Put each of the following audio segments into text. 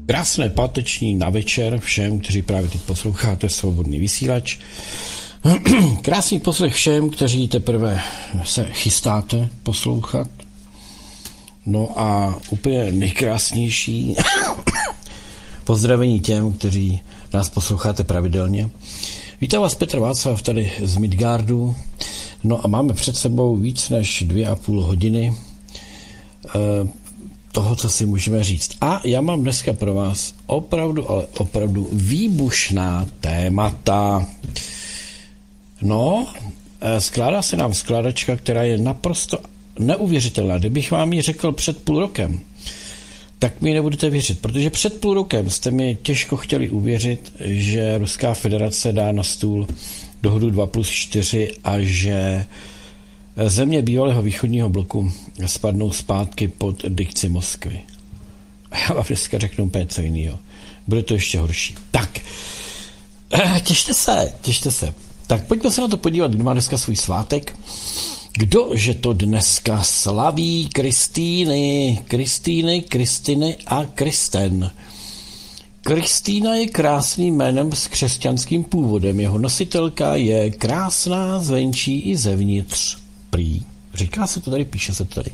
Krásné páteční na večer všem, kteří právě teď posloucháte Svobodný vysílač. Krásný poslech všem, kteří teprve se chystáte poslouchat. No a úplně nejkrásnější pozdravení těm, kteří nás posloucháte pravidelně. Vítám vás Petr Václav tady z Midgardu. No a máme před sebou víc než 2,5 hodiny toho, co si můžeme říct. A já mám dneska pro vás opravdu, ale opravdu výbušná témata. No, skládá se nám skládačka, která je naprosto neuvěřitelná. Kdybych vám ji řekl před půl rokem, tak mi nebudete věřit, protože před půl rokem jste mi těžko chtěli uvěřit, že Ruská federace dá na stůl dohodu 2+4 a že země bývalého východního bloku spadnou zpátky pod dikci Moskvy. A já vám dneska řeknu úplně co jiného. Bude to ještě horší. Tak, těšte se. Tak pojďme se na to podívat, kdo má dneska svůj svátek. Kdože to dneska slaví? Kristýny a Kristen. Kristýna je krásným jménem s křesťanským původem. Jeho nositelka je krásná zvenčí i zevnitř. Prý. Říká se to tady, píše se to tady.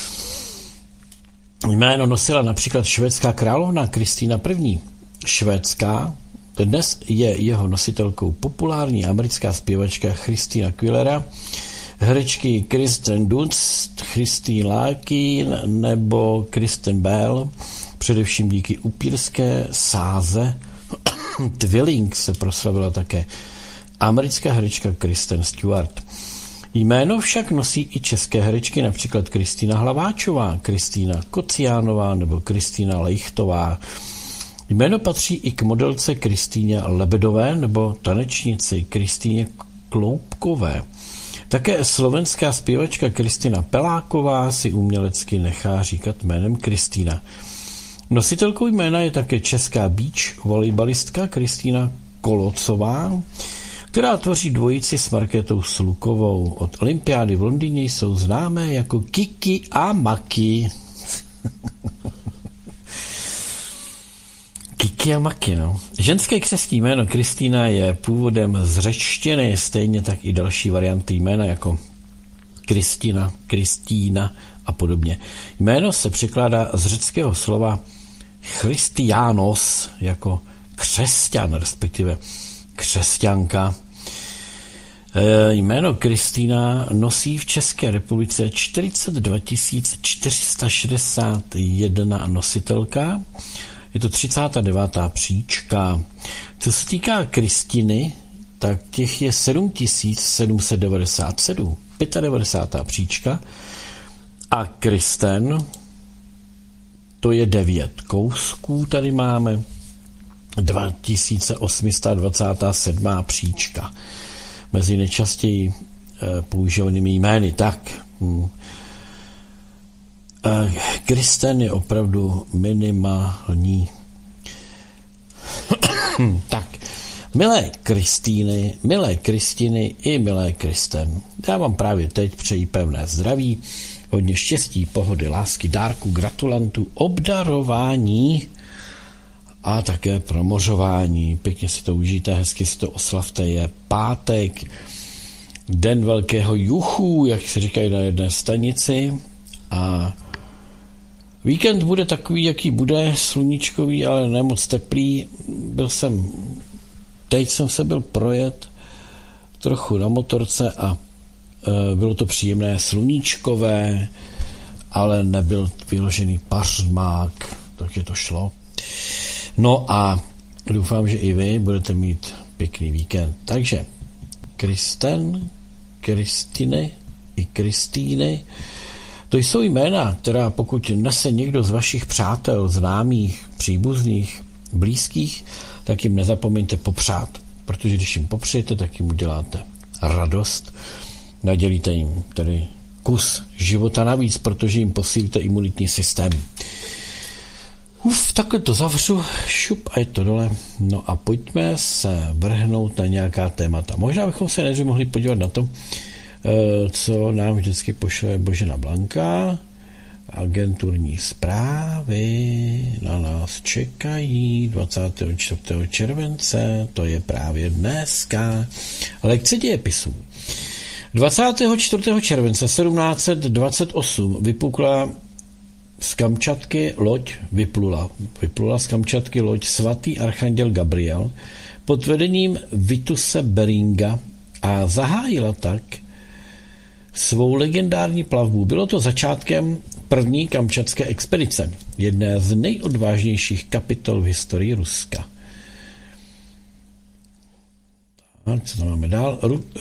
Jméno nosila například švédská královna Kristýna I. Švédská. Dnes je jeho nositelkou populární americká zpěvačka Christina Aguilera, herečky Kristen Dunst, Christine Larkin nebo Kristen Bell, především díky upírské sáze Twilling se proslavila také americká herečka Kristen Stewart. Jméno však nosí i české herečky, například Kristýna Hlaváčová, Kristýna Kociánová nebo Kristýna Lejchtová. Jméno patří i k modelce Kristýně Lebedové nebo tanečnici Kristýně Kloubkové. Také slovenská zpěvačka Kristina Peláková si umělecky nechá říkat jménem Kristýna. Nositelkou jména je také česká beach volejbalistka Kristýna Kolocová, která tvoří dvojici s Markétou Slukovou. Od olympiády v Londýně jsou známé jako Kiki a Maki. Kiki a Maki, no. Ženské křestní jméno Kristýna je původem z řečtiny, stejně tak i další varianty jména jako Kristina, Kristýna a podobně. Jméno se překládá z řeckého slova Christianos jako křesťan, respektive křesťanka. Jméno Kristýna nosí v České republice 42 461 nositelka. Je to 39. příčka. Co se týká Kristiny, tak těch je 7797. 95. příčka. A Kristen, to je 9 kousků, tady máme 2827. příčka. Mezi nejčastěji používanými jmény. Tak, Kristen je opravdu minimální. Tak, milé Kristýny, milé Kristiny i milé Kristen, já vám právě teď přeji pevné zdraví, hodně štěstí, pohody, lásky, dárku, gratulantů, obdarování a také promořování. Pěkně si to užijte, hezky si to oslavte, je pátek, den velkého juchu, jak se říkají na jedné stanici, a víkend bude takový, jaký bude, sluníčkový, ale ne moc teplý. Teď jsem se byl projet trochu na motorce a bylo to příjemné, sluníčkové, ale nebyl vyložený pařmák, takže to šlo. No a doufám, že i vy budete mít pěkný víkend. Takže Kristen, Kristiny i Kristýny, to jsou jména, která pokud nese někdo z vašich přátel, známých, příbuzných, blízkých, tak jim nezapomeňte popřát, protože když jim popřejete, tak jim uděláte radost, nadělíte jim tedy kus života navíc, protože jim posílíte imunitní systém. Takhle to zavřu, šup a je to dole. No a pojďme se vrhnout na nějaká témata. Možná bychom se nejdřív mohli podívat na to, co nám vždycky pošle Božena Blanka, agenturní zprávy. na nás čekají 24. července, to je právě dneska, lekce dějepisů. 24. července 1728 vyplula z Kamčatky loď svatý archanděl Gabriel pod vedením Vituse Beringa a zahájila tak svou legendární plavbu. Bylo to začátkem první kamčatské expedice, jedné z nejodvážnějších kapitol v historii Ruska. A co tam máme dál?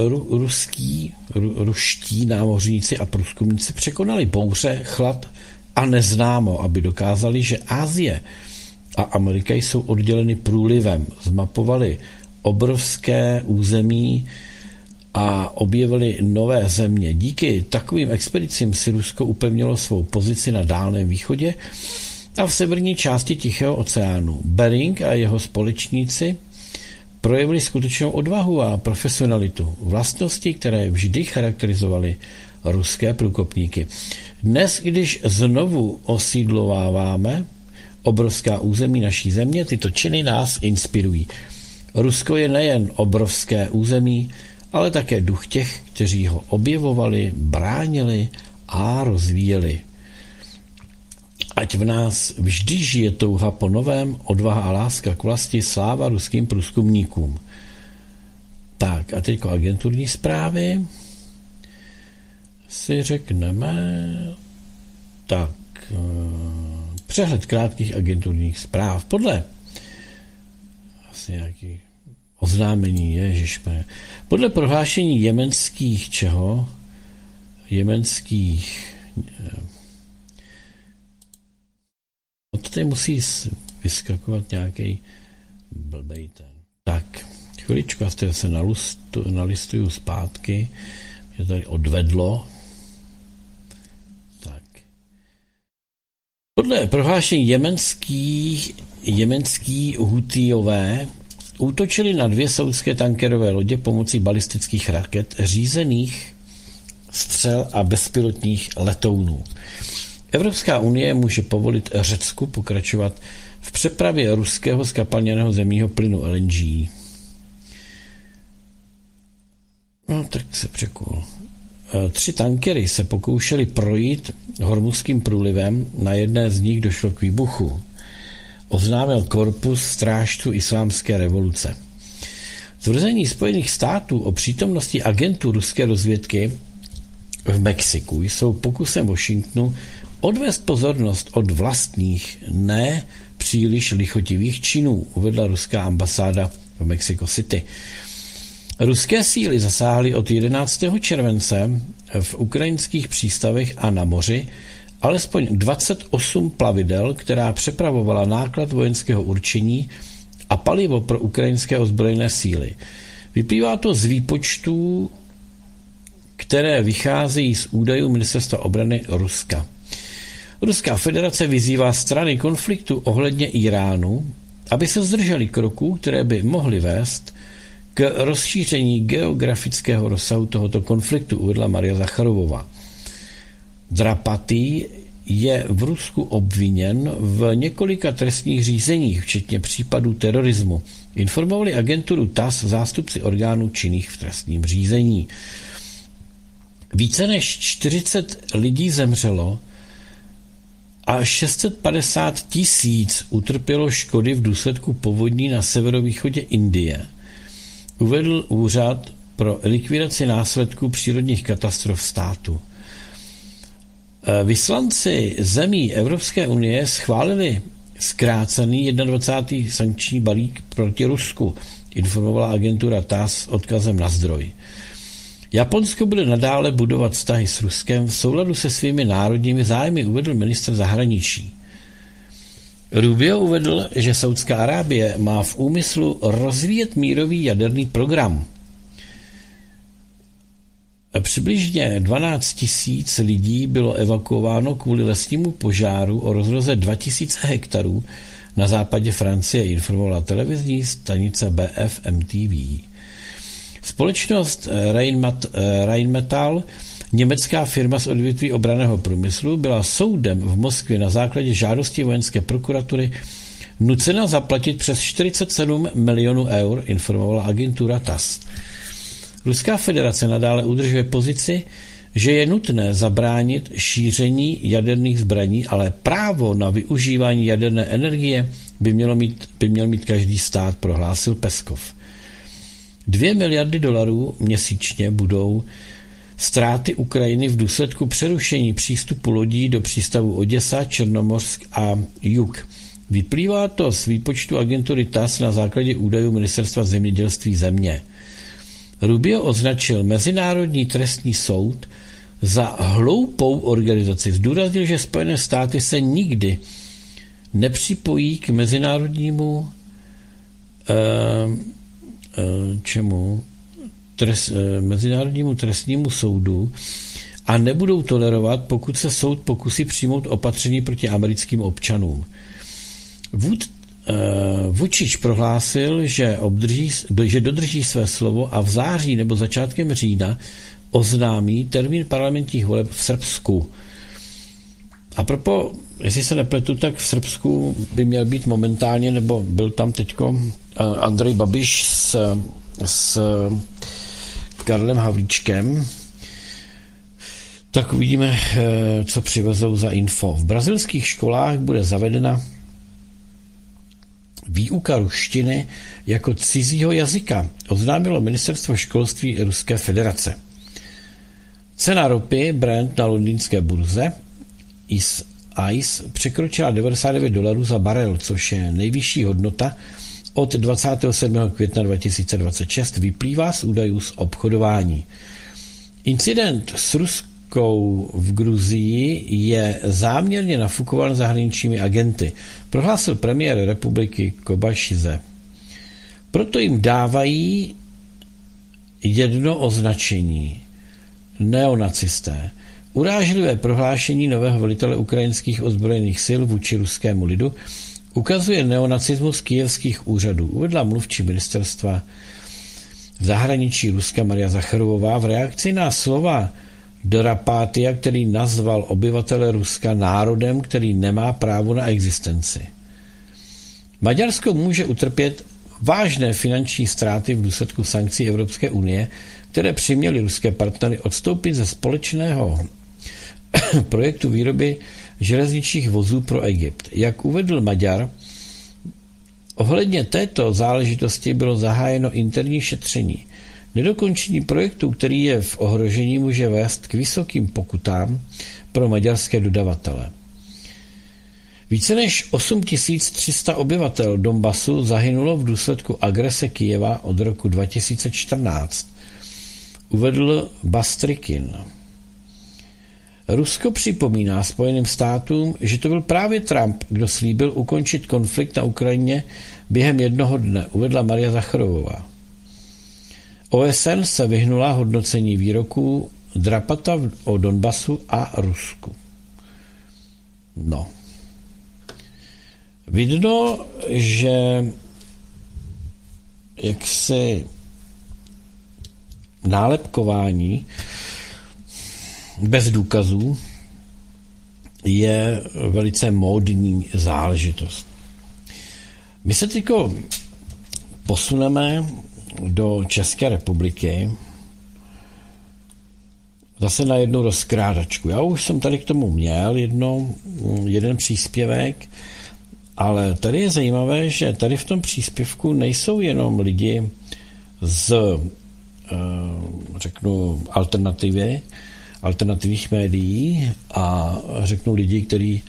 Ruští námořníci a průzkumníci překonali bouře, chlad a neznámo, aby dokázali, že Asie a Amerika jsou odděleny průlivem. Zmapovali obrovské území a objevili nové země. Díky takovým expedicím si Rusko upevnilo svou pozici na Dálném východě a v severní části Tichého oceánu. Bering a jeho společníci projevili skutečnou odvahu a profesionalitu, vlastnosti, které vždy charakterizovaly ruské průkopníky. Dnes, když znovu osídlováváme obrovská území naší země, tyto činy nás inspirují. Rusko je nejen obrovské území, ale také duch těch, kteří ho objevovali, bránili a rozvíjeli. Ať v nás vždy žije touha po novém, odvaha a láska k vlasti, sláva ruským průzkumníkům. Tak a teď agenturní zprávy si řekneme tak, přehled krátkých agenturních zpráv. Podle asi nějaký oznámení, ježišme. Podle prohlášení jemenských tady musí vyskakovat nějaký blbej ten. Tak, chviličku, já se nalistuju zpátky, mě tady odvedlo. Tak. Podle prohlášení jemenský Hutijové útočili na 2 saúdské tankerové lodě pomocí balistických raket, řízených střel a bezpilotních letounů. Evropská unie může povolit Řecku pokračovat v přepravě ruského zkapalněného zemního plynu LNG. No, tak se překul. 3 tankery se pokoušely projít Hormuzským průlivem, na jedné z nich došlo k výbuchu. Oznámil korpus strážců islámské revoluce. Tvrzení Spojených států o přítomnosti agentů ruské rozvědky v Mexiku jsou pokusem Washingtonu odvést pozornost od vlastních, ne příliš lichotivých činů, uvedla ruská ambasáda v Mexico City. Ruské síly zasáhly od 11. července v ukrajinských přístavech a na moři alespoň 28 plavidel, která přepravovala náklad vojenského určení a palivo pro ukrajinské ozbrojené síly. Vyplývá to z výpočtů, které vycházejí z údajů Ministerstva obrany Ruska. Ruská federace vyzývá strany konfliktu ohledně Iránu, aby se zdrželi kroků, které by mohly vést k rozšíření geografického rozsahu tohoto konfliktu, uvedla Maria Zacharovová. Drapatý je v Rusku obviněn v několika trestních řízeních, včetně případů terorismu. Informovali agenturu TASS zástupci orgánů činných v trestním řízení. Více než 40 lidí zemřelo a 650 000 utrpělo škody v důsledku povodní na severovýchodě Indie, uvedl Úřad pro likvidaci následků přírodních katastrof státu. Vyslanci zemí Evropské unie schválili zkrácený 21. sankční balík proti Rusku, informovala agentura TASS s odkazem na zdroj. Japonsko bude nadále budovat vztahy s Ruskem v souladu se svými národními zájmy, uvedl ministr zahraničí. Rubio uvedl, že Saudská Arábie má v úmyslu rozvíjet mírový jaderný program. Přibližně 12 000 lidí bylo evakuováno kvůli lesnímu požáru o rozloze 2000 hektarů na západě Francie, informovala televizní stanice BFM TV. Společnost Rheinmetall Německá firma z odvětví obranného průmyslu byla soudem v Moskvě na základě žádosti vojenské prokuratury nucena zaplatit přes 47 milionů eur, informovala agentura TASS. Ruská federace nadále udržuje pozici, že je nutné zabránit šíření jaderných zbraní, ale právo na využívání jaderné energie by měl mít každý stát, prohlásil Peskov. 2 miliardy dolarů měsíčně budou ztráty Ukrajiny v důsledku přerušení přístupu lodí do přístavu Oděsa, Černomorsk a Jug. Vyplývá to z výpočtu agentury TASS na základě údajů Ministerstva zemědělství země. Rubio označil Mezinárodní trestní soud za hloupou organizaci. Zdůraznil, že Spojené státy se nikdy nepřipojí k Mezinárodnímu trestnímu soudu a nebudou tolerovat, pokud se soud pokusí přijmout opatření proti americkým občanům. Vučič prohlásil, že dodrží své slovo a v září nebo začátkem října oznámí termín parlamentních voleb v Srbsku. A propo, jestli se nepletu, tak v Srbsku by měl být momentálně, nebo byl tam teďko Andrej Babiš s Karlem Havlíčkem. Tak uvidíme, co přivezou za info. V brazilských školách bude zavedena výuka ruštiny jako cizího jazyka, oznámilo ministerstvo školství Ruské federace. Cena ropy Brent na londýnské burze ICE překročila $99 za barel, což je nejvyšší hodnota od 27. května 2026, vyplývá z údajů z obchodování. Incident s Ruskou v Gruzii je záměrně nafukován zahraničními agenty, prohlásil premiér republiky Kobašize. Proto jim dávají jedno označení – neonacisté. Urážlivé prohlášení nového velitele ukrajinských ozbrojených sil vůči ruskému lidu ukazuje neonacismus kyjevských úřadů, uvedla mluvčí ministerstva zahraničí Ruska Maria Zacharovová v reakci na slova Dorapátia, který nazval obyvatele Ruska národem, který nemá právo na existenci. Maďarsko může utrpět vážné finanční ztráty v důsledku sankcí Evropské unie, které přiměly ruské partnery odstoupit ze společného projektu výroby železničních vozů pro Egypt. Jak uvedl Maďar, ohledně této záležitosti bylo zahájeno interní šetření. Nedokončení projektu, který je v ohrožení, může vést k vysokým pokutám pro maďarské dodavatele. Více než 8300 obyvatel Donbasu zahynulo v důsledku agrese Kyjeva od roku 2014, uvedl Bastrykin. Rusko připomíná Spojeným státům, že to byl právě Trump, kdo slíbil ukončit konflikt na Ukrajině během jednoho dne, uvedla Maria Zacharovová. OSN se vyhnula hodnocení výroků Drapata o Donbasu a Rusku. No. Vidno, že jaksi nálepkování bez důkazů je velice módní záležitost. My se teď posuneme do České republiky zase na jednu rozkrádačku. Já už jsem tady k tomu měl jeden příspěvek, ale tady je zajímavé, že tady v tom příspěvku nejsou jenom lidi z, řeknu, alternativních médií a řeknu lidi, kteří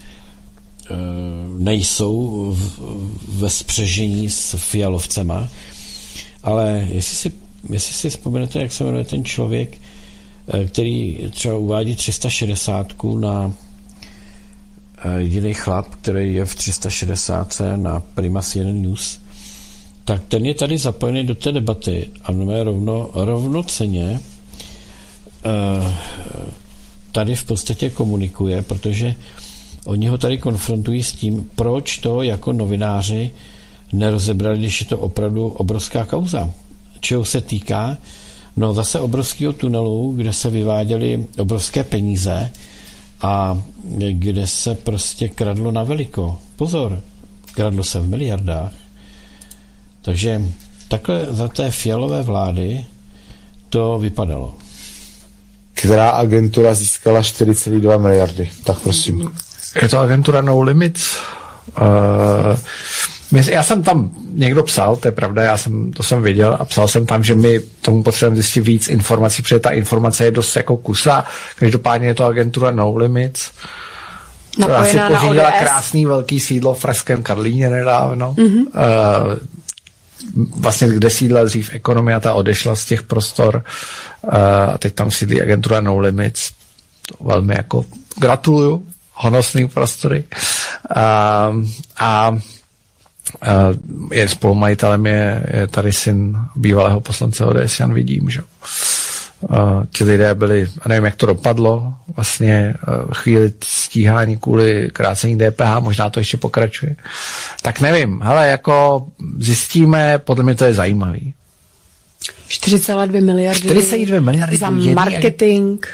nejsou ve spřežení s fialovcema, ale jestli si vzpomenete, jak se jmenuje ten člověk, který třeba uvádí 360 na jiný chlap, který je v 360 na Prima CNN News, tak ten je tady zapojený do té debaty a rovnocenně tady v podstatě komunikuje, protože oni ho tady konfrontují s tím, proč to jako novináři nerozebrali, když je to opravdu obrovská kauza. Čeho se týká, No zase obrovského tunelu, kde se vyváděly obrovské peníze a kde se prostě kradlo na veliko. Pozor, kradlo se v miliardách. Takže takhle za té Fialové vlády to vypadalo. Která agentura získala 4,2 miliardy? Tak prosím. Je to agentura No Limits. Já jsem tam někdo psal, to je pravda, to jsem viděl a psal jsem tam, že my tomu potřebujeme zjistit víc informací, protože ta informace je dost jako kusá. Každopádně je to agentura No Limits. Která si pořídila krásný velký sídlo v Pražském Karlíně nedávno. Vlastně kde sídla dřív ekonomia, ta odešla z těch prostor a teď tam sídlí agentura No Limits. To velmi jako gratuluju, honosný prostory. Je spolumajitelem je tady syn bývalého poslance ODS Jan Vidím, že? Ti lidé byli, nevím, jak to dopadlo, vlastně chvíli stíhání kvůli krácení DPH, možná to ještě pokračuje. Tak nevím, hele, jako zjistíme, podle mě to je zajímavý. 4,2 miliardy za marketing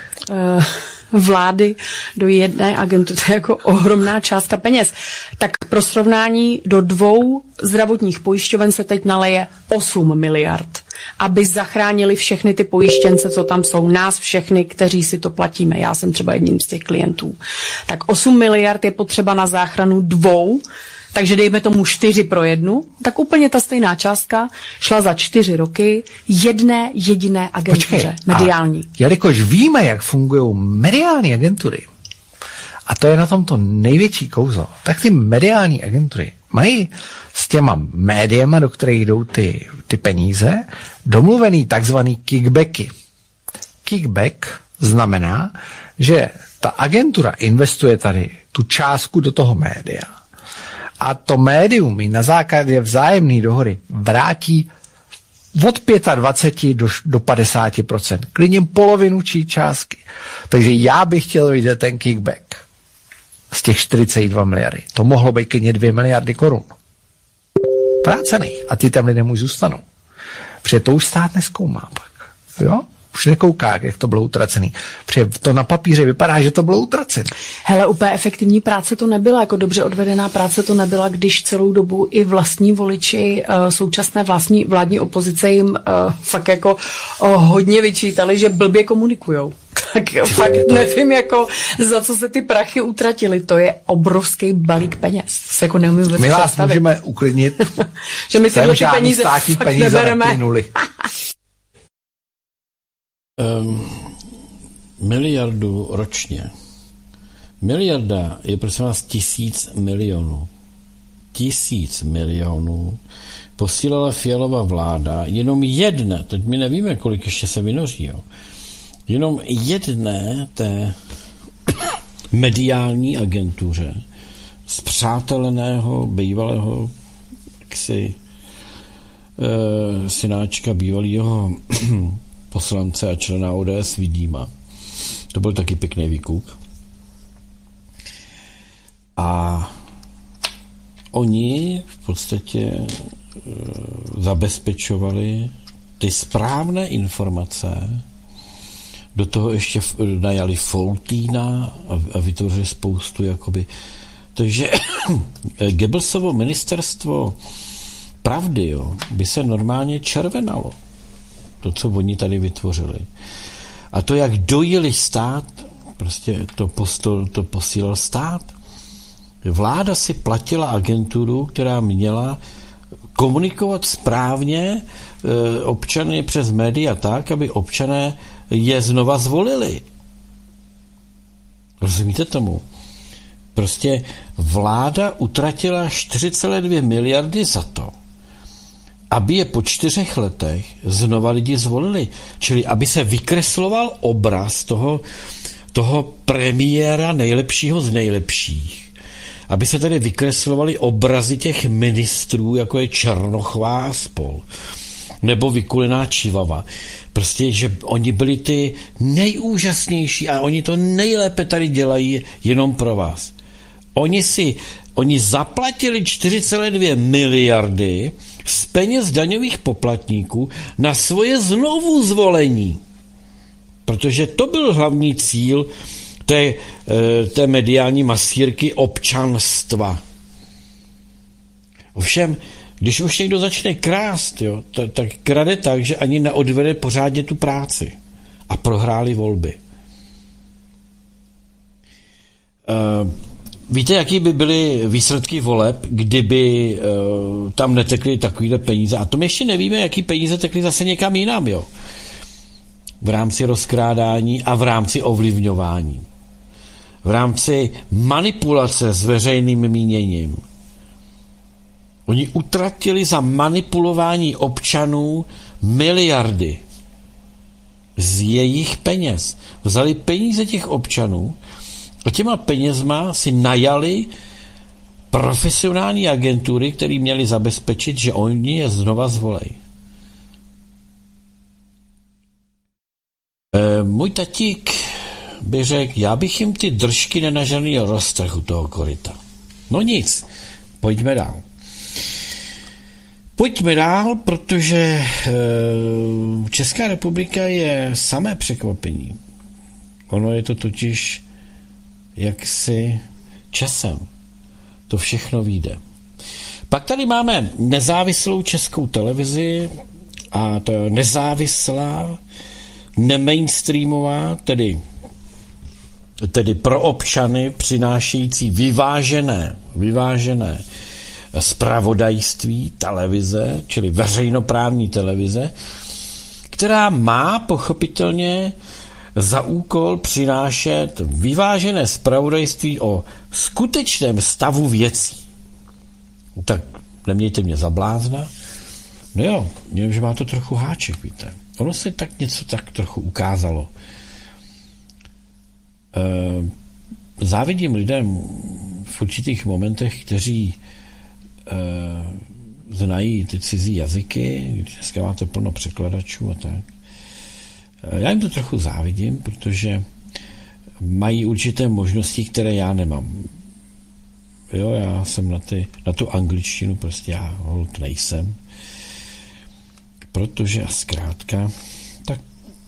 vlády do jedné agentury, to je jako ohromná částka peněz. Tak pro srovnání do 2 zdravotních pojišťoven se teď naleje 8 miliard, aby zachránili všechny ty pojištěnce, co tam jsou, nás všechny, kteří si to platíme. Já jsem třeba jedním z těch klientů. Tak 8 miliard je potřeba na záchranu 2, takže dejme tomu 4 pro 1, tak úplně ta stejná částka šla za 4 roky jedné jediné agentuře mediální. Jelikož víme, jak fungují mediální agentury, a to je na tom to největší kouzlo, tak ty mediální agentury mají s těma médiema, do kterých jdou ty peníze, domluvený takzvaný kickbacky. Kickback znamená, že ta agentura investuje tady tu částku do toho média a to médium jí na základě vzájemné dohody vrátí od 25 do 50%. Klidně polovinu částky. Takže já bych chtěl vidět ten kickback z těch 42 miliardy. To mohlo být klidně 2 miliardy korun. Vrácený. A ty tam lidem už zůstanou. Protože to už stát nezkoumá pak. Jo? Už nekouká, jak to bylo utracený. Protože to na papíře vypadá, že to bylo utracené. Hele, úplně efektivní práce to nebyla, jako dobře odvedená práce to nebyla, když celou dobu i vlastní voliči současné vládní opozice jim fakt jako hodně vyčítali, že blbě komunikujou. Tak fakt nevím, jako za co se ty prachy utratily. To je obrovský balík peněz. Se jako neumím vůbec my vás představit. můžeme uklidnit. Že my tyhle peníze fakt nebereme. Miliardu ročně. Miliarda je prosím vás 1000 milionů. 1000 milionů posílala Fialova vláda jenom jedné, teď my nevíme, kolik ještě se vynoří, jo. Jenom jedné té mediální agentuře spřáteleného bývalého synáčka bývalého poslance a člena ODS Vidíma. To byl taky pěkný výkup. A oni v podstatě zabezpečovali ty správné informace, do toho ještě najali Foltýna a vytvořili spoustu jakoby. Takže Goebbelsovo ministerstvo pravdy, jo, by se normálně červenalo. To, co oni tady vytvořili. A to, jak dojili stát, prostě to posílal stát. Vláda si platila agenturu, která měla komunikovat správně občany přes média tak, aby občané je znova zvolili. Rozumíte tomu? Prostě vláda utratila 4,2 miliardy za to, aby je po 4 letech znova lidi zvolili. Čili aby se vykresloval obraz toho premiéra nejlepšího z nejlepších. Aby se tady vykreslovaly obrazy těch ministrů, jako je Černochová a spol. Nebo vykulená Čivava. Prostě, že oni byli ty nejúžasnější a oni to nejlépe tady dělají jenom pro vás. Oni zaplatili 4,2 miliardy z peněz daňových poplatníků na svoje znovu zvolení. Protože to byl hlavní cíl té mediální masírky občanstva. Ovšem, když už někdo začne krást, jo, tak krade tak, že ani neodvede pořádně tu práci. A prohráli volby. Víte, jaký by byly výsledky voleb, kdyby tam netekly takovýhle peníze? A to my ještě nevíme, jaký peníze tekly zase někam jinam, jo. V rámci rozkrádání a v rámci ovlivňování. V rámci manipulace s veřejným míněním. Oni utratili za manipulování občanů miliardy z jejich peněz. Vzali peníze těch občanů a těma penězma si najali profesionální agentury, které měly zabezpečit, že oni je znova zvolejí. Můj tatík by řekl, já bych jim ty držky nenažral roztrh u toho koryta. No nic, pojďme dál. Pojďme dál, protože Česká republika je samé překvapení. Ono je to totiž jaksi časem. To všechno vyjde. Pak tady máme nezávislou Českou televizi a to je nezávislá, nemainstreamová, tedy pro občany přinášející vyvážené zpravodajství televize, čili veřejnoprávní televize, která má pochopitelně za úkol přinášet vyvážené zpravodajství o skutečném stavu věcí. Tak nemějte mě za blázna. No jo, nevím, že má to trochu háček, víte. Ono se tak něco tak trochu ukázalo. Závidím lidem v určitých momentech, kteří znají ty cizí jazyky, dneska máte plno překladačů a tak. Já jim to trochu závidím, protože mají určité možnosti, které já nemám. Jo, já jsem na tu angličtinu, prostě já holt nejsem. Protože a zkrátka, tak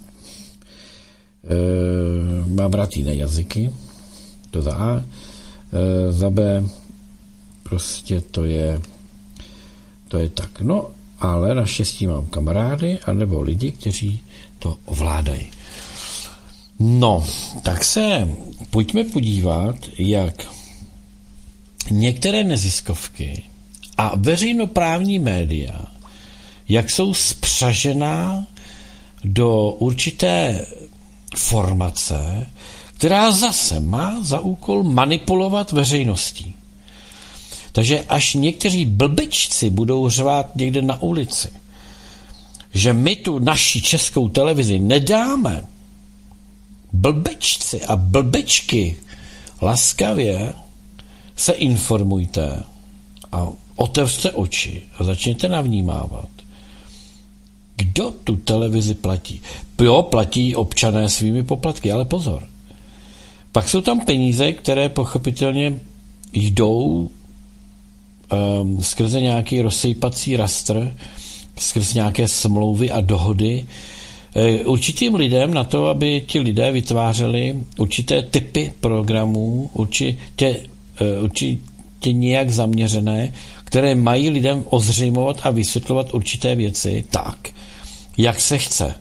mám rád jiné jazyky, to za A, za B, prostě to je tak. No, ale naštěstí mám kamarády, anebo lidi, kteří to ovládají. No, tak se pojďme podívat, jak některé neziskovky a veřejnoprávní média, jak jsou spřažená do určité formace, která zase má za úkol manipulovat veřejností. Takže až někteří blbečci budou řvát někde na ulici, že my tu naši Českou televizi nedáme, blbečci a blbečky, laskavě se informujte a otevřte oči a začněte navnímávat, kdo tu televizi platí. Jo, platí občané svými poplatky, ale pozor. Pak jsou tam peníze, které pochopitelně jdou skrze nějaký rozsejpací rastr, skrze nějaké smlouvy a dohody určitým lidem na to, aby ti lidé vytvářeli určité typy programů, určitě nějak zaměřené, které mají lidem ozřejmovat a vysvětlovat určité věci tak, jak se chce.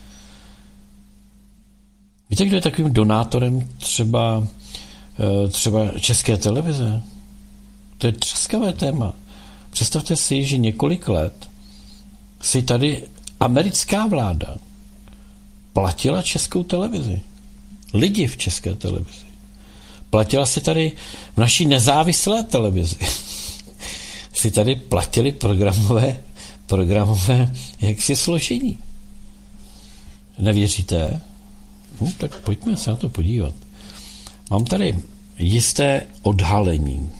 Víte, kdo je takovým donátorem třeba České televize? To je třaskavé téma. Představte si, že několik let si tady americká vláda platila Českou televizi. Lidi v České televizi. Platila si tady v naší nezávislé televizi. Si tady platili programové jaksi složení. Nevěříte? No, tak pojďme se na to podívat. Mám tady jisté odhalení.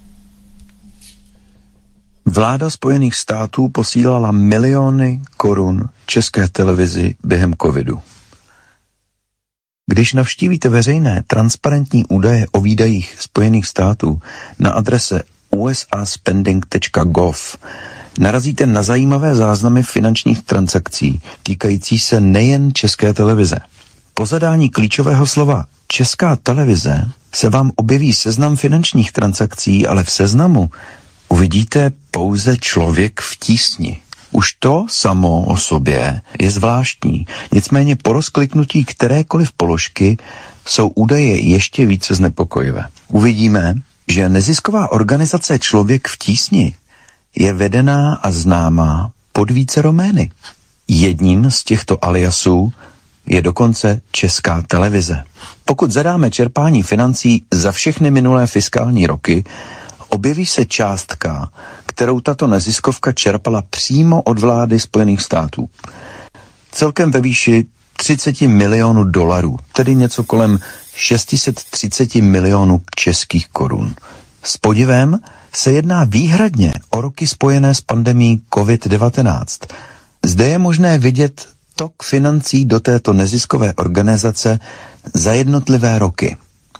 Vláda Spojených států posílala miliony korun České televizi během covidu. Když navštívíte veřejné transparentní údaje o výdajích Spojených států na adrese usaspending.gov, narazíte na zajímavé záznamy finančních transakcí týkající se nejen České televize. Po zadání klíčového slova Česká televize se vám objeví seznam finančních transakcí, ale v seznamu uvidíte pouze Člověk v tísni. Už to samo o sobě je zvláštní, nicméně po rozkliknutí kterékoliv položky jsou údaje ještě více znepokojivé. Uvidíme, že nezisková organizace Člověk v tísni je vedená a známá pod vícero jmény. Jedním z těchto aliasů je dokonce Česká televize. Pokud zadáme čerpání financí za všechny minulé fiskální roky, objeví se částka, kterou tato neziskovka čerpala přímo od vlády Spojených států. Celkem ve výši 30 milionů dolarů, tedy něco kolem 630 milionů českých korun. S podivem se jedná výhradně o roky spojené s pandemií COVID-19. Zde je možné vidět tok financí do této neziskové organizace za jednotlivé roky.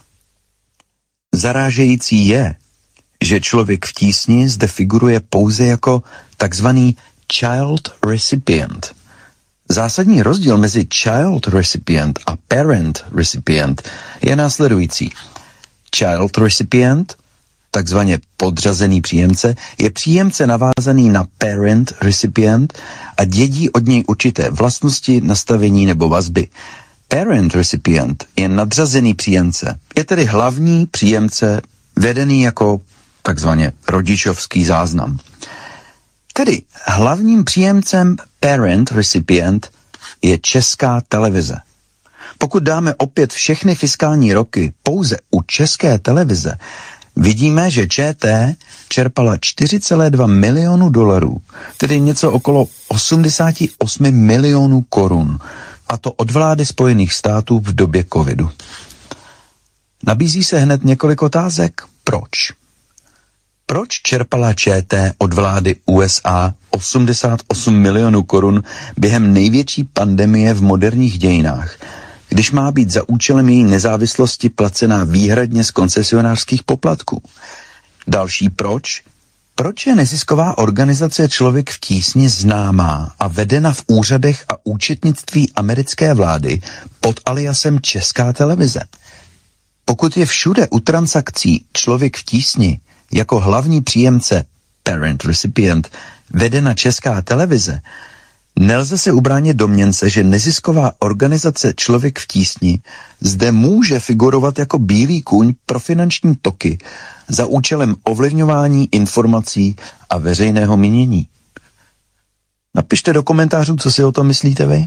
Zarážející je, že Člověk v tísni zde figuruje pouze jako takzvaný child recipient. Zásadní rozdíl mezi child recipient a parent recipient je následující. Child recipient, takzvaně podřazený příjemce, je příjemce navázaný na parent recipient a dědí od něj určité vlastnosti, nastavení nebo vazby. Parent recipient je nadřazený příjemce, je tedy hlavní příjemce vedený jako takzvaně rodičovský záznam. Tedy hlavním příjemcem parent recipient je Česká televize. Pokud dáme opět všechny fiskální roky pouze u České televize, vidíme, že ČT čerpala 4,2 milionu dolarů, tedy něco okolo 88 milionů korun, a to od vlády Spojených států v době covidu. Nabízí se hned několik otázek. Proč? Proč čerpala ČT od vlády USA 88 milionů korun během největší pandemie v moderních dějinách, když má být za účelem její nezávislosti placená výhradně z koncesionářských poplatků? Další proč? Proč je nezisková organizace Člověk v tísni známá a vedena v úřadech a účetnictví americké vlády pod aliasem Česká televize? Pokud je všude u transakcí Člověk v tísni jako hlavní příjemce parent recipient vedena Česká televize, nelze se ubránit domněnce, že nezisková organizace Člověk v tísni zde může figurovat jako bílý kůň pro finanční toky za účelem ovlivňování informací a veřejného mínění. Napište do komentářů, co si o tom myslíte vy.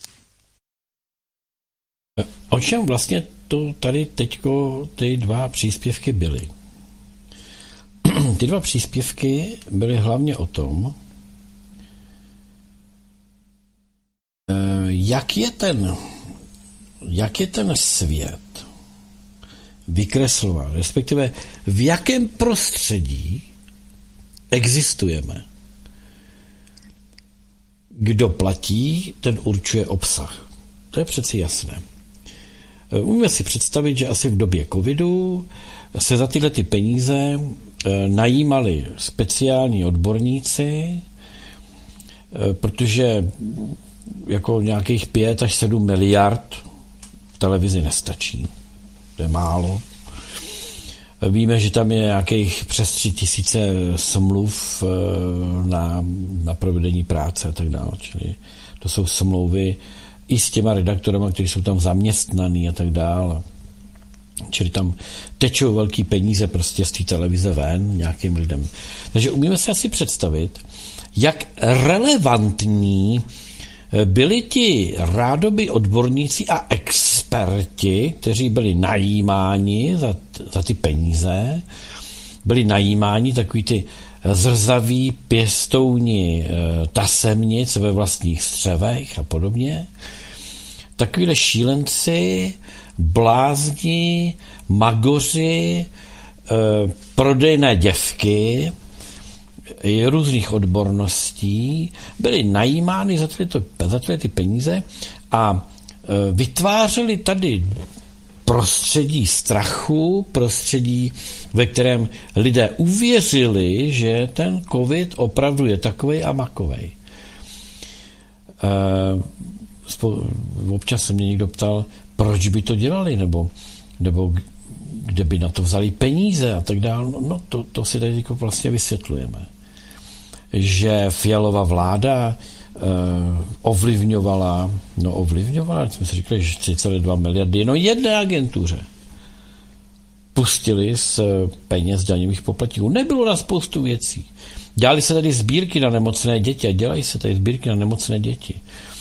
O čem vlastně to tady teďko ty dva příspěvky byly? Ty dva příspěvky byly hlavně o tom, jak je ten svět vykreslován, respektive v jakém prostředí existujeme. Kdo platí, ten určuje obsah. To je přeci jasné. Umíme si představit, že asi v době covidu se za tyhle ty peníze najímali speciální odborníci, protože jako nějakých 5 až 7 miliard v televizi nestačí. To je málo. Víme, že tam je nějakých přes 3 000 smluv na provedení práce a tak dále. Čili to jsou smlouvy i s těma redaktorama, kteří jsou tam zaměstnaný a tak dále. Čili tam tečou velký peníze prostě z té televize ven nějakým lidem. Takže umíme si asi představit, jak relevantní byli ti rádoby odborníci a experti, kteří byli najímáni za ty peníze, byli najímáni takový ty zrzaví pěstouni tasemnic ve vlastních střevech a podobně. Takovýhle šílenci, blázni, magoři, prodejné děvky různých odborností byly najímány za tyhle ty peníze a vytvářeli tady prostředí strachu, prostředí, ve kterém lidé uvěřili, že ten covid opravdu je takovej a makovej. Občas se mě někdo ptal, proč by to dělali, nebo kde by na to vzali peníze a tak dále. No to si tady vlastně vysvětlujeme. Že Fialova vláda ovlivňovala, jsme si říkali, že 3,2 miliardy jenom jedné agentuře pustili z peněz daňových poplatníků. Nebylo na spoustu věcí. Dělali se tady sbírky na nemocné děti a dělají se tady sbírky na nemocné děti.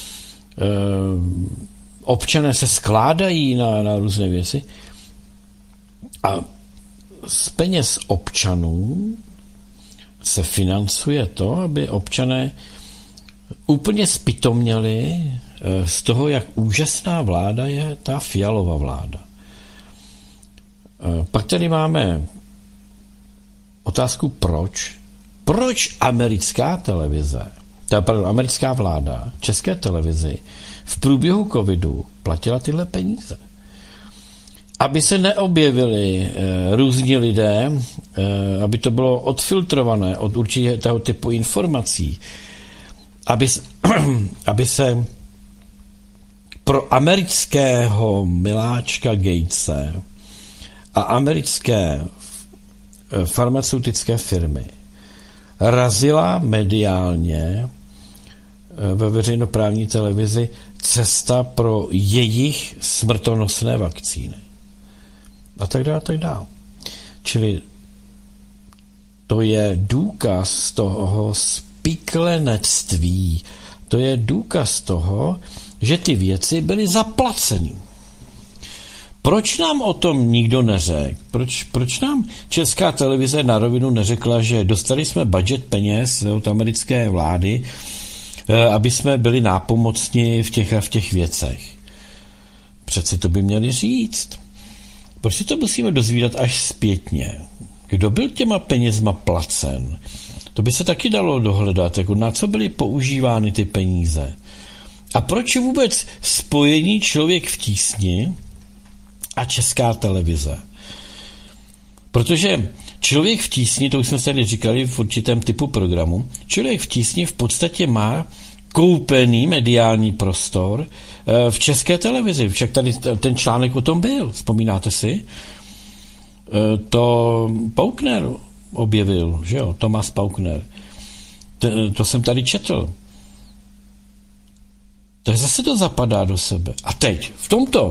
Občané se skládají na různé věci a z peněz občanů se financuje to, aby občané úplně zpytoměli z toho, jak úžasná vláda je ta Fialova vláda. Pak tady máme otázku proč. Proč americká televize, americká vláda České televizi v průběhu covidu platila tyhle peníze? Aby se neobjevili různí lidé, aby to bylo odfiltrované od určitého typu informací, aby se pro amerického miláčka Gatese a americké farmaceutické firmy razila mediálně ve veřejnoprávní televizi cesta pro jejich smrtonosné vakcíny. A tak dále, tak dále. Čili to je důkaz toho spiklenectví. To je důkaz toho, že ty věci byly zaplaceny. Proč nám o tom nikdo neřekl? Proč nám Česká televize na rovinu neřekla, že dostali jsme budget peněz od americké vlády, aby jsme byli nápomocni v těch věcech? Přece to by měli říct. Proč si to musíme dozvídat až zpětně? Kdo byl těma penězma placen? To by se taky dalo dohledat, jako na co byly používány ty peníze. A proč je vůbec spojení Člověk v tísni a Česká televize? Protože Člověk v tísni, to už jsme se tady říkali v určitém typu programu, Člověk v tísni v podstatě má koupený mediální prostor v České televizi. Však tady ten článek o tom byl, vzpomínáte si? To Paukner objevil, že jo, Tomáš Paukner. To jsem tady četl. Tak zase to zapadá do sebe. A teď, v tomto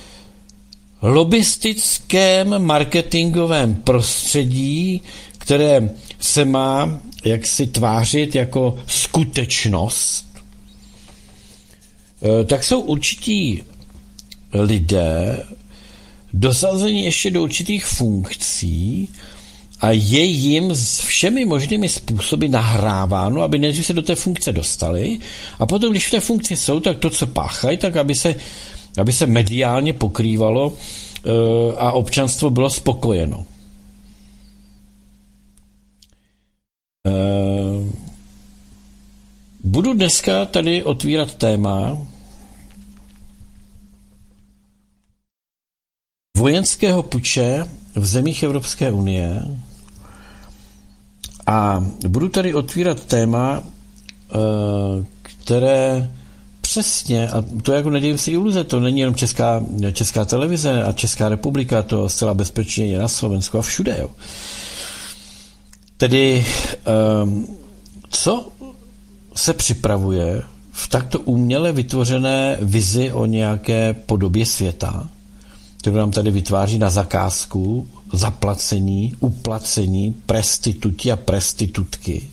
lobistickém marketingovém prostředí, které se má jaksi tvářit jako skutečnost, tak jsou určití lidé dosazení ještě do určitých funkcí a je jim s všemi možnými způsoby nahráváno, aby nejdřív se do té funkce dostali a potom, když v té funkci jsou, tak to, co páchají, tak aby se mediálně pokrývalo a občanstvo bylo spokojeno. Budu dneska tady otvírat téma vojenského puče v zemích Evropské unie a budu tady otvírat téma, které přesně, a to jako nedělím si iluze, to není jenom Česká televize a Česká republika, to zcela bezpečně je na Slovensku a všude. Jo. Tedy, co se připravuje v takto uměle vytvořené vizi o nějaké podobě světa, kterou nám tady vytváří na zakázku, zaplacení, uplacení, prestituti a prestitutky.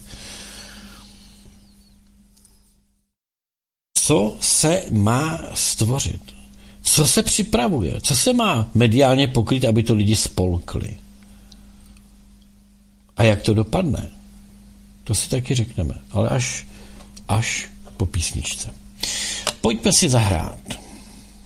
Co se má stvořit? Co se připravuje? Co se má mediálně pokryt, aby to lidi spolkli? A jak to dopadne? To si taky řekneme, ale až po písničce. Pojďme si zahrát.